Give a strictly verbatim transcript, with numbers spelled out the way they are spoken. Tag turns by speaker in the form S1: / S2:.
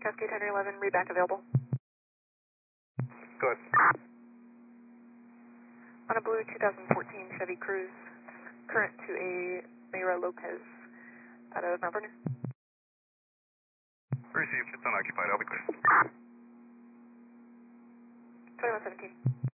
S1: Cascade Henry eleven, read back available.
S2: Go ahead.
S1: On a blue two thousand fourteen Chevy Cruze, current to a Mayra Lopez out of Mount Vernon.
S2: Received. It's unoccupied. I'll be clear.
S1: twenty-one seventeen.